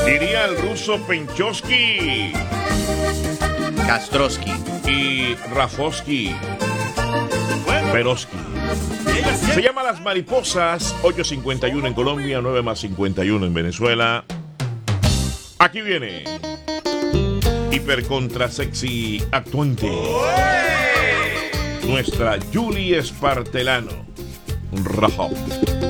Diría el ruso Penchowski. Kastrowski. Y Rafowski. Peroski. Se llama Las Mariposas. 8:51 en Colombia, 9 más 51 en Venezuela. Aquí viene hiper contra sexy actuante, nuestra Julie Espartelano. Rajo.